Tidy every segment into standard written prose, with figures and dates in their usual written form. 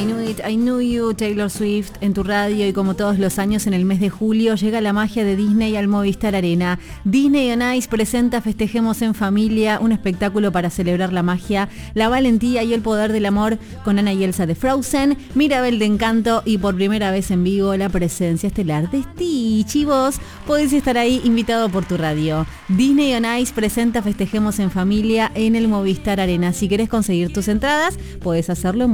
I Knew It, I Knew You, Taylor Swift en tu radio, y como todos los años en el mes de julio llega la magia de Disney al Movistar Arena. Disney on Ice presenta Festejemos en Familia, un espectáculo para celebrar la magia, la valentía y el poder del amor con Anna y Elsa de Frozen, Mirabel de Encanto y por primera vez en vivo la presencia estelar de Stitch. Y vos podés estar ahí invitado por tu radio. Disney on Ice presenta Festejemos en Familia en el Movistar Arena. Si querés conseguir tus entradas, podés hacerlo en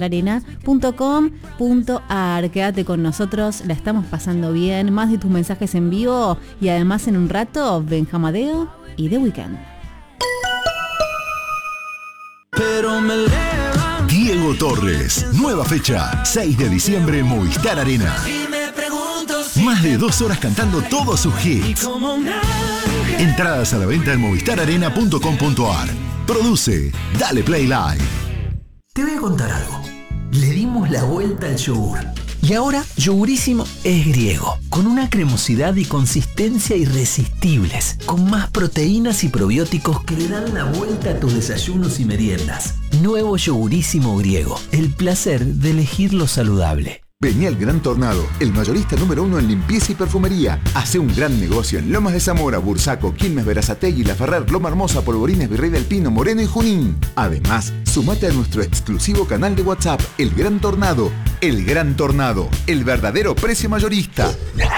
movistararena.com.ar. Quédate con nosotros, la estamos pasando bien. Más de tus mensajes en vivo y además en un rato, Benjamadeo y The Weeknd. Diego Torres, nueva fecha, 6 de diciembre, Movistar Arena. Más de 2 horas cantando todos sus hits. Entradas a la venta en movistararena.com.ar. Produce Dale Play Live. Te voy a contar algo. Le dimos la vuelta al yogur. Y ahora Yogurísimo es griego, con una cremosidad y consistencia irresistibles, con más proteínas y probióticos que le dan la vuelta a tus desayunos y meriendas. Nuevo Yogurísimo griego, el placer de elegir lo saludable. Vení al Gran Tornado, el mayorista número 1 en limpieza y perfumería. Hace un gran negocio en Lomas de Zamora, Bursaco, Quilmes, Berazategui, La Ferrer, Loma Hermosa, Polvorines, Virrey del Pino, Moreno y Junín. Además, sumate a nuestro exclusivo canal de WhatsApp, El Gran Tornado. El Gran Tornado, el verdadero precio mayorista.